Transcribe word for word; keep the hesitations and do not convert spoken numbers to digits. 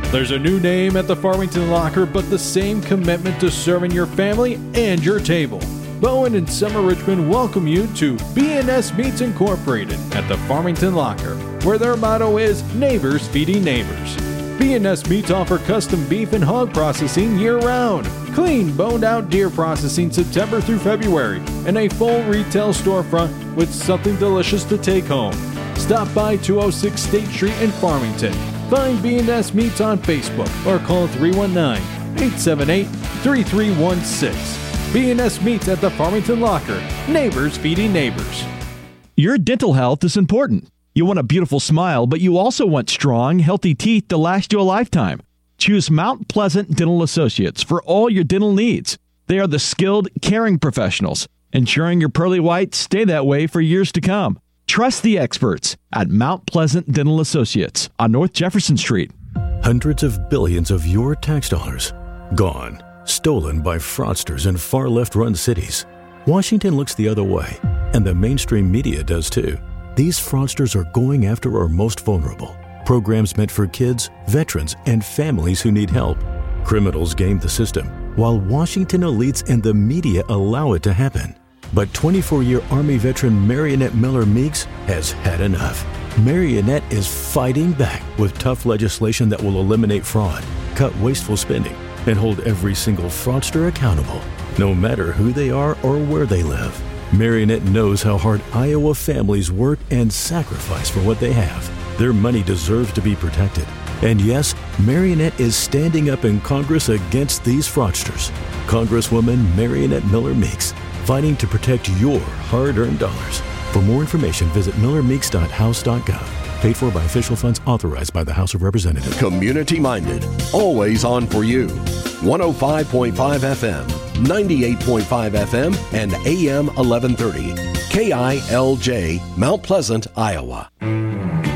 There's a new name at the Farmington Locker, but the same commitment to serving your family and your table. Bowen and Summer Richmond welcome you to B and S Meats Incorporated at the Farmington Locker, where their motto is Neighbors Feeding Neighbors. B and S Meats offer custom beef and hog processing year-round, clean, boned-out deer processing September through February, and a full retail storefront with something delicious to take home. Stop by two oh six State Street in Farmington. Find B and S Meats on Facebook or call three one nine, eight seven eight, three three one six. B and S Meats at the Farmington Locker. Neighbors feeding neighbors. Your dental health is important. You want a beautiful smile, but you also want strong, healthy teeth to last you a lifetime. Choose Mount Pleasant Dental Associates for all your dental needs. They are the skilled, caring professionals, ensuring your pearly whites stay that way for years to come. Trust the experts at Mount Pleasant Dental Associates on North Jefferson Street. Hundreds of billions of your tax dollars gone, stolen by fraudsters in far left-run cities. Washington looks the other way, and the mainstream media does too. These fraudsters are going after our most vulnerable. Programs meant for kids, veterans, and families who need help. Criminals game the system, while Washington elites and the media allow it to happen. But twenty-four-year Army veteran Marionette Miller Meeks has had enough. Marionette is fighting back with tough legislation that will eliminate fraud, cut wasteful spending, and hold every single fraudster accountable, no matter who they are or where they live. Marionette knows how hard Iowa families work and sacrifice for what they have. Their money deserves to be protected. And yes, Marionette is standing up in Congress against these fraudsters. Congresswoman Marionette Miller Meeks, fighting to protect your hard-earned dollars. For more information, visit miller meeks dot house dot gov. Paid for by official funds authorized by the House of Representatives. Community-minded, always on for you. one oh five point five F M, ninety-eight point five F M, and A M eleven thirty. K I L J, Mount Pleasant, Iowa.